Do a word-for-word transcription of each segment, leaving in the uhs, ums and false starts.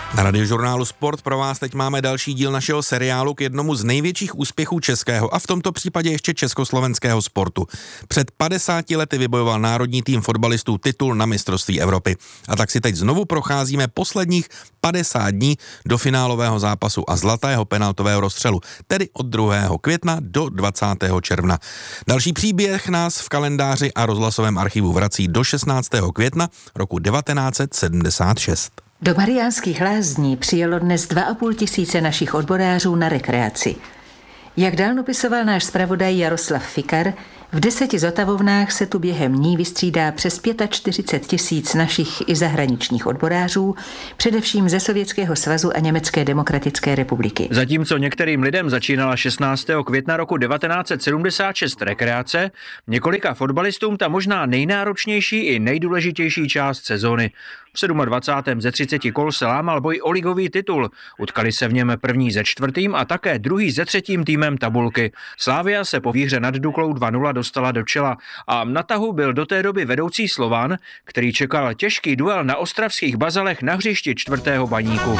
Na Radiožurnálu Sport pro vás teď máme další díl našeho seriálu k jednomu z největších úspěchů českého a v tomto případě ještě československého sportu. Před padesáti lety vybojoval národní tým fotbalistů titul na mistrovství Evropy. A tak si teď znovu procházíme posledních padesát dní do finálového zápasu a zlatého penaltového rozstřelu, tedy od druhého května do dvacátého června. Další příběh nás v kalendáři a rozhlasovém archivu vrací do šestnáctého května roku devatenáct set sedmdesát šest. Do Mariánských Lázní přijelo dnes dva a půl tisíce našich odborářů na rekreaci. Jak dál napisoval náš zpravodaj Jaroslav Fikar, v deseti zotavovnách se tu během ní vystřídá přes čtyřicet pět tisíc našich i zahraničních odborářů, především ze Sovětského svazu a Německé demokratické republiky. Zatímco některým lidem začínala šestnáctého května roku devatenáct set sedmdesát šest rekreace, několika fotbalistům ta možná nejnáročnější i nejdůležitější část sezóny. V dvacátém sedmém ze třiceti kol se lámal boj o ligový titul. Utkali se v něm první ze čtvrtým a také druhý ze třetím týmem tabulky. Slavia se po výhře nad Duklou dva nula dostala do čela a na tahu byl do té doby vedoucí Slovan, který čekal těžký duel na ostravských Bazalech na hřišti čtvrtého Baníku.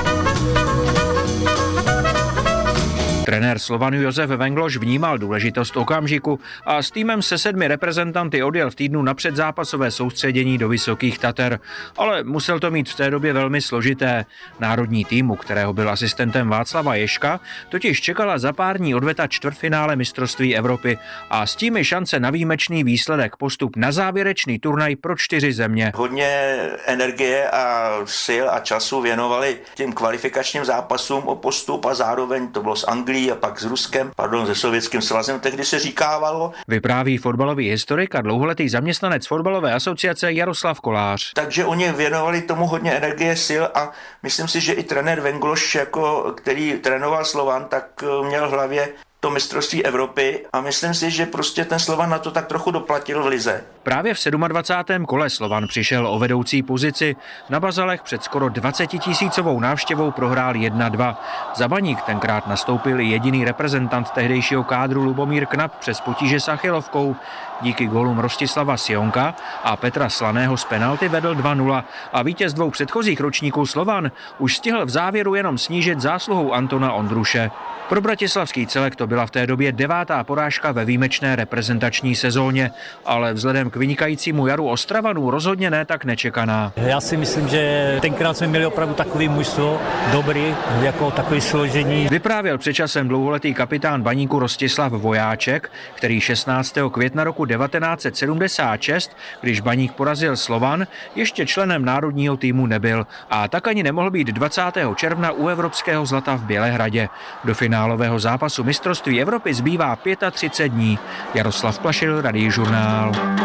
Trenér Slovanu Josef Vengloš vnímal důležitost okamžiku a s týmem se sedmi reprezentanty odjel v týdnu na předzápasové soustředění do Vysokých Tater, ale musel to mít v té době velmi složité. Národní týmu, kterého byl asistentem Václava Ježka, totiž čekala za pár dní odveta čtvrtfinále mistrovství Evropy a s tím je šance na výjimečný výsledek, postup na závěrečný turnaj pro čtyři země. Hodně energie a sil a času věnovali těm kvalifikačním zápasům o postup a zároveň to bylo s Anglií a pak s Ruskem, pardon, se Sovětským svazem, tehdy se říkávalo. Vypráví fotbalový historik a dlouholetý zaměstnanec fotbalové asociace Jaroslav Kolář. Takže oni věnovali tomu hodně energie, sil a myslím si, že i trenér Vengloš, jako, který trénoval Slovan, tak měl v hlavě to mistrovství Evropy a myslím si, že prostě ten Slovan na to tak trochu doplatil v lize. Právě v dvacátém sedmém kole Slovan přišel o vedoucí pozici. Na Bazalech před skoro dvacetitisícovou návštěvou prohrál jedna dva. Za Baník tenkrát nastoupil jediný reprezentant tehdejšího kádru Lubomír Knap přes potíže s achilovkou. Díky gólům Rostislava Sionka a Petra Slaného z penalty vedl dva nula a vítěz dvou předchozích ročníků Slovan už stihl v závěru jenom snížit zásluhou Antona Ondruše. Pro bratislavský celek to byla v té době devátá porážka ve výjimečné reprezentační sezóně, ale vzhledem k vynikajícímu jaru Ostravanů rozhodně ne tak nečekaná. Já si myslím, že tenkrát jsme měli opravdu takový mužstvo, dobrý, jako takový složení. Vyprávěl před časem dlouholetý kapitán Baníku Rostislav Vojáček, který šestnáctého května roku devatenáct set sedmdesát šest, když Baník porazil Slovan, ještě členem národního týmu nebyl a tak ani nemohl být dvacátého června u evropského zlata v Bělehradě. Do finálového zápasu mistrovství Evropy zbývá třicet pět dní. Jaroslav Plašil, Radiožurnál.